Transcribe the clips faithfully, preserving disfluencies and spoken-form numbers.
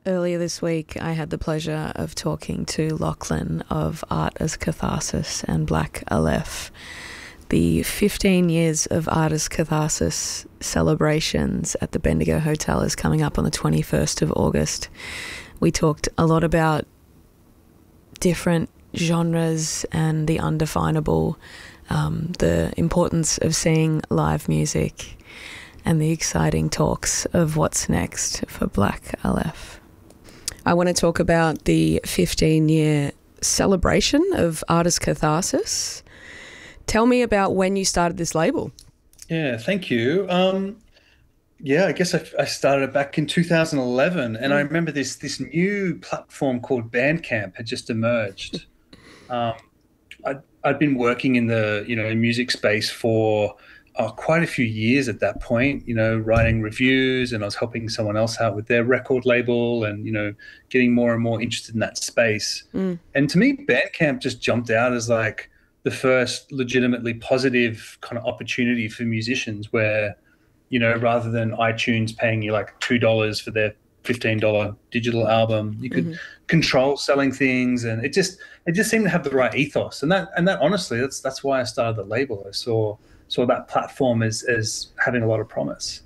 Earlier this week, I had the pleasure of talking to Lachlan of Art as Catharsis and Black Aleph. The fifteen years of Art as Catharsis celebrations at the Bendigo Hotel is coming up on the twenty-first of August. We talked a lot about different genres and the undefinable, um, the importance of seeing live music, and the exciting talks of what's next for Black Aleph. I want to talk about the fifteen-year celebration of Art as Catharsis. Tell me about when you started this label. Yeah, thank you. Um, yeah, I guess I, I started it back in two thousand eleven, and mm. I remember this this new platform called Bandcamp had just emerged. um, I'd, I'd been working in the you know music space for uh, quite a few years at that point, you know, writing reviews, and I was helping someone else out with their record label, and you know, getting more and more interested in that space. Mm. And to me, Bandcamp just jumped out as like the first legitimately positive kind of opportunity for musicians where, you know, rather than iTunes paying you like two dollars for their fifteen dollars digital album, you could mm-hmm. control selling things. And it just, it just seemed to have the right ethos. And that, and that honestly, that's, that's why I started the label. I saw, saw that platform as, as having a lot of promise.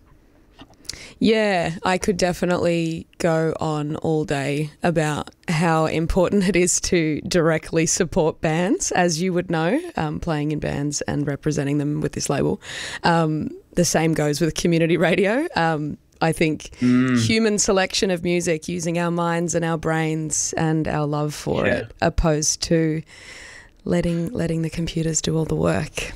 Yeah, I could definitely go on all day about how important it is to directly support bands, as you would know, um, playing in bands and representing them with this label. Um, the same goes with community radio. Um, I think mm. human selection of music, using our minds and our brains and our love for yeah. it, opposed to letting letting the computers do all the work.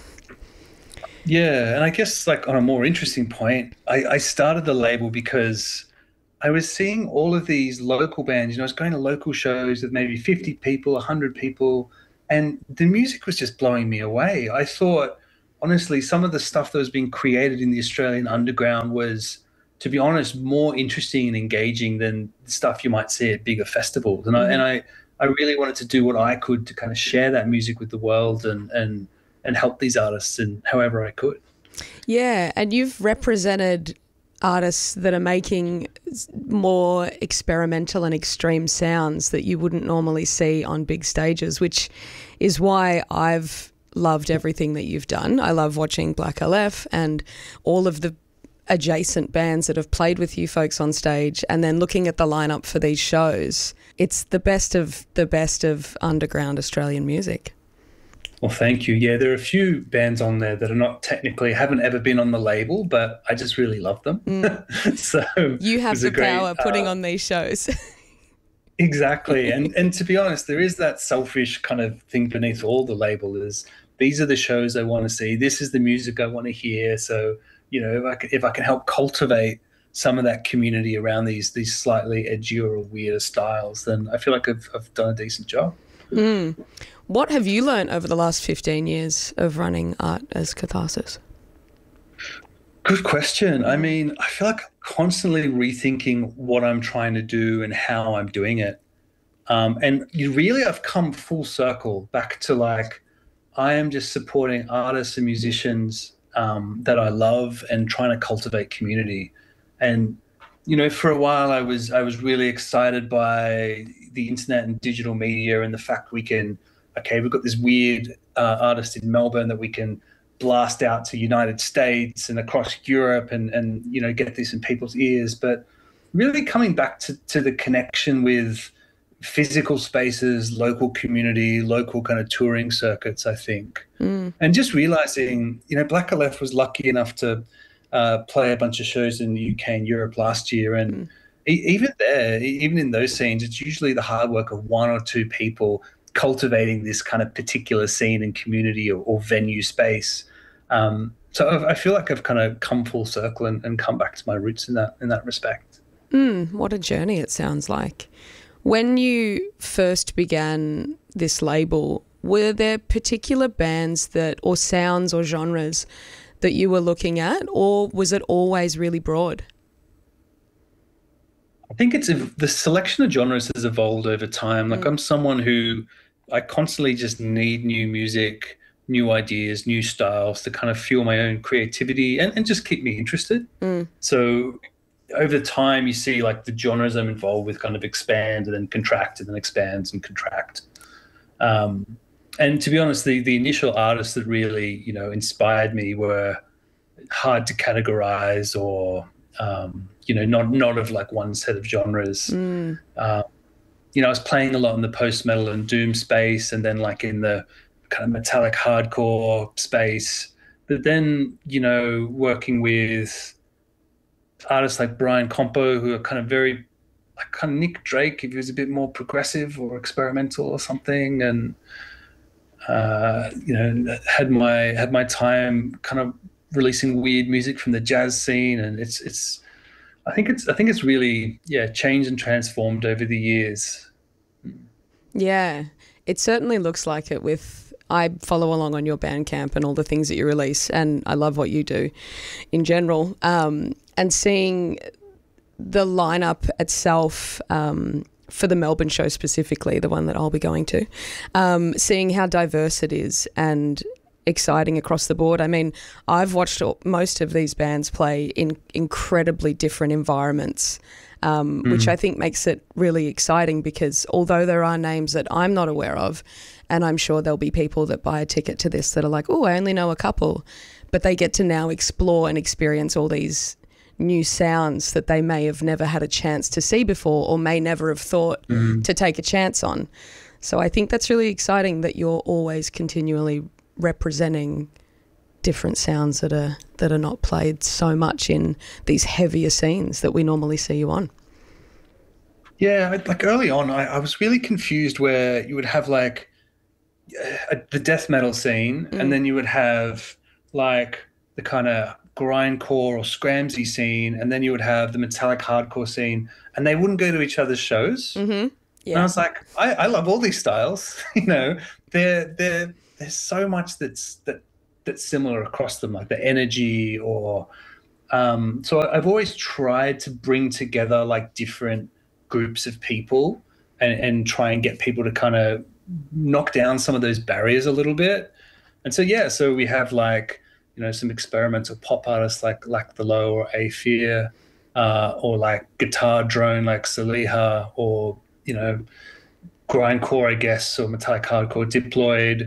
Yeah, and I guess like on a more interesting point, I, I started the label because I was seeing all of these local bands. You know, I was going to local shows with maybe fifty people, one hundred people, and the music was just blowing me away. I thought, honestly, some of the stuff that was being created in the Australian underground was, to be honest, more interesting and engaging than the stuff you might see at bigger festivals. And mm-hmm. I and I, I really wanted to do what I could to kind of share that music with the world and and and help these artists in however I could. Yeah, and you've represented artists that are making more experimental and extreme sounds that you wouldn't normally see on big stages, which is why I've loved everything that you've done. I love watching Black Aleph and all of the adjacent bands that have played with you folks on stage, and then looking at the lineup for these shows. It's the best of the best of underground Australian music. Well, thank you. Yeah, there are a few bands on there that are not technically, haven't ever been on the label, but I just really love them. Mm. So you have the great, power putting uh, on these shows. Exactly. And and to be honest, there is that selfish kind of thing beneath all the label is these are the shows I want to see. This is the music I want to hear. So, you know, if I can, if I can help cultivate some of that community around these these slightly edgier or weirder styles, then I feel like I've, I've done a decent job. Mm. What have you learned over the last fifteen years of running Art as Catharsis? Good question. I mean, I feel like I'm constantly rethinking what I'm trying to do and how I'm doing it. Um, and you really, I've come full circle back to like, I am just supporting artists and musicians um, that I love and trying to cultivate community. And, you know, for a while I was, I was really excited by the internet and digital media and the fact we can, okay, we've got this weird uh, artist in Melbourne that we can blast out to United States and across Europe and, and you know, get this in people's ears. But really coming back to, to the connection with physical spaces, local community, local kind of touring circuits, I think. Mm. And just realizing, you know, Black Aleph was lucky enough to uh, play a bunch of shows in the U K and Europe last year. And mm. e- even there, even in those scenes, it's usually the hard work of one or two people cultivating this kind of particular scene and community or, or venue space. Um, so I've, I feel like I've kind of come full circle and, and come back to my roots in that in that respect. Mm, what a journey it sounds like. When you first began this label, were there particular bands that, or sounds or genres that you were looking at, or was it always really broad? I think it's the selection of genres has evolved over time. Like mm. I'm someone who I constantly just need new music, new ideas, new styles to kind of fuel my own creativity and, and just keep me interested. Mm. So over time you see like the genres I'm involved with kind of expand and then contract and then expands and contract. Um, and to be honest, the the initial artists that really, you know, inspired me were hard to categorize, or um, you know, not not of like one set of genres. Mm. Uh, you know, I was playing a lot in the post metal and doom space, and then like in the kind of metallic hardcore space. But then, you know, working with artists like Brian Compo, who are kind of very like kind of Nick Drake, if he was a bit more progressive or experimental or something, and uh, you know, had my had my time kind of releasing weird music from the jazz scene, and it's it's I think it's I think it's really yeah changed and transformed over the years. Yeah, it certainly looks like it. With I follow along on your Bandcamp and all the things that you release, and I love what you do in general. Um, and seeing the lineup itself um, for the Melbourne show specifically, the one that I'll be going to, um, seeing how diverse it is and exciting across the board. I mean, I've watched all, most of these bands play in incredibly different environments, um, mm. which I think makes it really exciting, because although there are names that I'm not aware of, and I'm sure there'll be people that buy a ticket to this that are like, oh, I only know a couple, but they get to now explore and experience all these new sounds that they may have never had a chance to see before, or may never have thought mm. to take a chance on. So I think that's really exciting that you're always continually representing different sounds that are that are not played so much in these heavier scenes that we normally see you on. Yeah, like early on, I, I was really confused where you would have like a, the death metal scene, mm. and then you would have like the kind of grindcore or scramsy scene, and then you would have the metallic hardcore scene, and they wouldn't go to each other's shows. Mm-hmm. Yeah. And I was like, I, I love all these styles. you know, they're they're there's so much that's that that's similar across them, like the energy, or um, so I've always tried to bring together like different groups of people and, and try and get people to kind of knock down some of those barriers a little bit. And so yeah, so we have like, you know, some experimental pop artists like Lack the Low or Afear, uh, or like guitar drone like Saliha, or you know, grindcore, I guess, or metallic hardcore Diploid.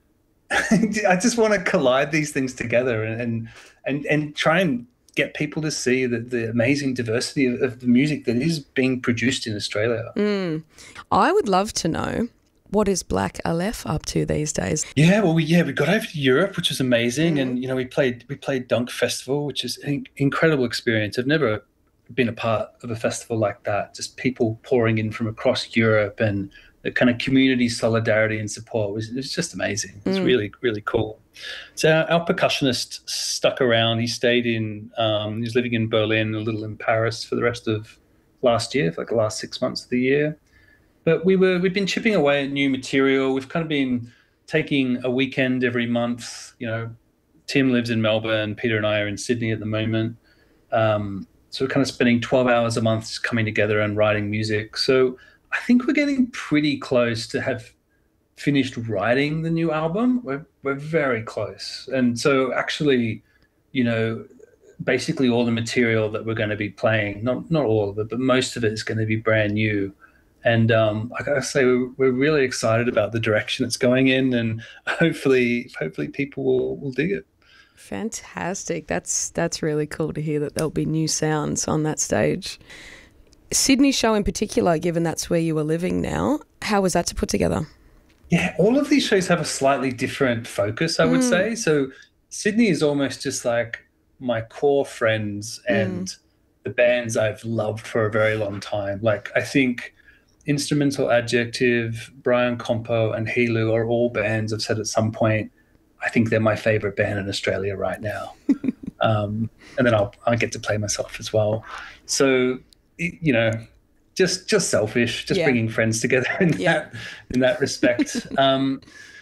I just want to collide these things together and and and try and get people to see the, the amazing diversity of, of the music that is being produced in Australia. Mm. I would love to know, what is Black Aleph up to these days? Yeah, well, we, yeah, we got over to Europe, which was amazing, mm. and you know, we played we played Dunk Festival, which is an incredible experience. I've never been a part of a festival like that. Just people pouring in from across Europe, and the kind of community solidarity and support was, it was just amazing. It was mm. really, really cool. So our, our percussionist stuck around. He stayed in, um, he was living in Berlin, a little in Paris for the rest of last year, for like the last six months of the year. But we were, we've been chipping away at new material. We've kind of been taking a weekend every month. You know, Tim lives in Melbourne, Peter and I are in Sydney at the moment. Um, so we're kind of spending twelve hours a month just coming together and writing music. So I think we're getting pretty close to have finished writing the new album. We're we're very close. And so actually, you know, basically all the material that we're going to be playing, not not all of it, but most of it is going to be brand new. And um, I gotta say, we're, we're really excited about the direction it's going in, and hopefully, hopefully people will, will dig it. Fantastic. That's that's really cool to hear that there'll be new sounds on that stage. Sydney show in particular, given that's where you are living now, how was that to put together? Yeah, all of these shows have a slightly different focus, I would mm. say. So Sydney is almost just like my core friends and mm. the bands I've loved for a very long time. Like I think Instrumental Adjective, Brian Compo, and Helu are all bands I've said at some point, I think they're my favorite band in Australia right now. um, and then I'll I get to play myself as well. So, you know, just just selfish, just yeah. bringing friends together in yeah. that in that respect. um,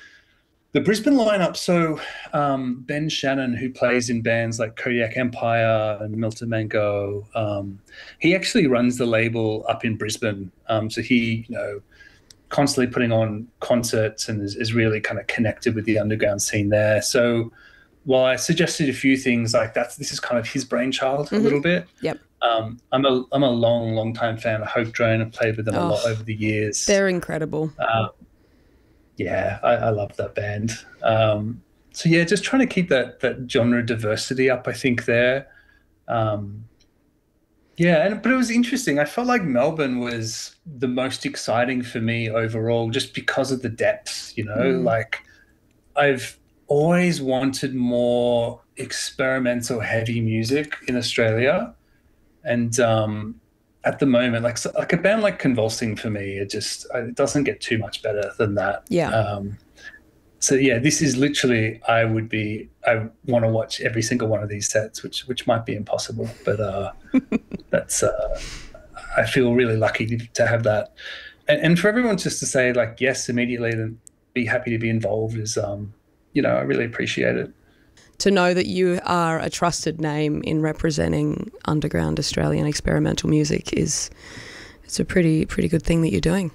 the Brisbane lineup. So um, Ben Shannon, who plays in bands like Kodiak Empire and Milton Mango, um, he actually runs the label up in Brisbane. Um, so he, you know, constantly putting on concerts and is, is really kind of connected with the underground scene there. So while I suggested a few things like that's this is kind of his brainchild mm-hmm. a little bit. Yep. Um, I'm a I'm a long, long time fan of Hope Drone. I've played with them a lot Oh, over the years. they're incredible. Uh, yeah, I, I love that band. Um, so yeah, just trying to keep that that genre diversity up, I think there. Um, yeah, and but it was interesting. I felt like Melbourne was the most exciting for me overall, just because of the depth, you know, Mm, like I've always wanted more experimental heavy music in Australia. And um, at the moment, like so, like a band like Convulsing for me, it just it doesn't get too much better than that. yeah. Um, so yeah, this is literally I would be I want to watch every single one of these sets, which which might be impossible, but uh, that's uh, I feel really lucky to, to have that, and, and for everyone just to say like yes immediately and be happy to be involved is um, you know I really appreciate it. To know that you are a trusted name in representing underground Australian experimental music is it's a pretty pretty good thing that you're doing.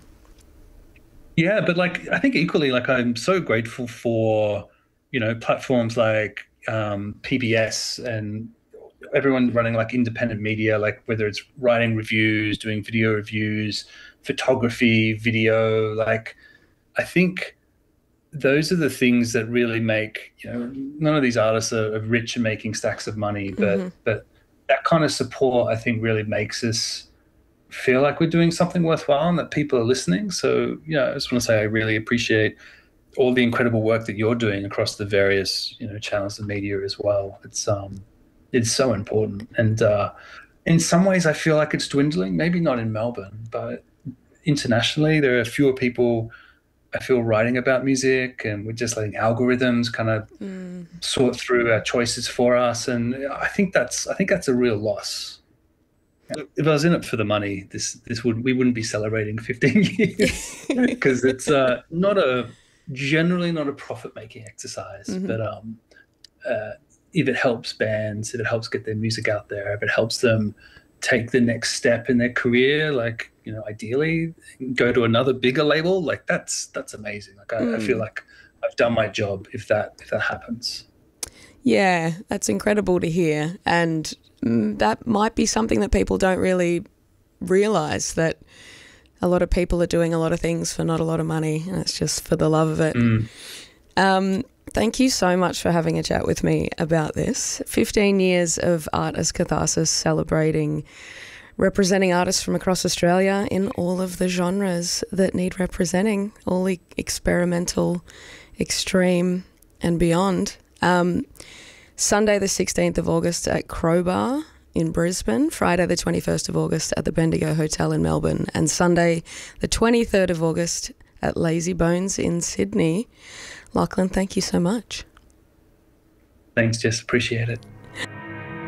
Yeah, but like I think equally, like I'm so grateful for, you know, platforms like um, P B S and everyone running like independent media, like whether it's writing reviews, doing video reviews, photography, video. Like I think those are the things that really make, you know, none of these artists are, are rich and making stacks of money, but Mm-hmm. but that kind of support I think really makes us feel like we're doing something worthwhile and that people are listening. So, yeah, I just want to say I really appreciate all the incredible work that you're doing across the various, you know, channels of media as well. It's um it's so important. And uh in some ways I feel like it's dwindling, maybe not in Melbourne, but internationally there are fewer people I feel writing about music and we're just letting algorithms kind of Mm. sort through our choices for us. And I think that's I think that's a real loss. If I was in it for the money, this this would we wouldn't be celebrating fifteen years because it's uh, not a generally not a profit making exercise. Mm-hmm. But um, uh, if it helps bands, if it helps get their music out there, if it helps them take the next step in their career, like you know, ideally go to another bigger label, like that's that's amazing. Like I, I feel Mm. like I've done my job if that if that happens. Yeah, that's incredible to hear. And mm, that might be something that people don't really realise, that a lot of people are doing a lot of things for not a lot of money, and it's just for the love of it. Mm. Um, thank you so much for having a chat with me about this. fifteen years of Art as Catharsis, celebrating, representing artists from across Australia in all of the genres that need representing, all the experimental, extreme and beyond. Um, Sunday the sixteenth of August at Crowbar in Brisbane, Friday the twenty-first of August at the Bendigo Hotel in Melbourne, and Sunday the twenty-third of August at Lazy Bones in Sydney. Lachlan, thank you so much. Thanks, Jess. Appreciate it.